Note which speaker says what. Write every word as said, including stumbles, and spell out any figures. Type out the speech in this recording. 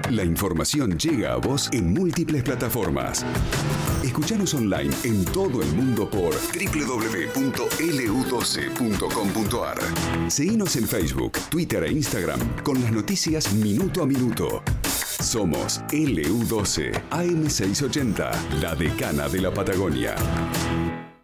Speaker 1: La información llega a vos en múltiples plataformas. Escuchanos online en todo el mundo por doble u doble u doble u punto ele u doce punto com punto a r. Seguinos en Facebook, Twitter e Instagram con las noticias minuto a minuto. Somos ele u doce, A M seiscientos ochenta, la decana de la Patagonia.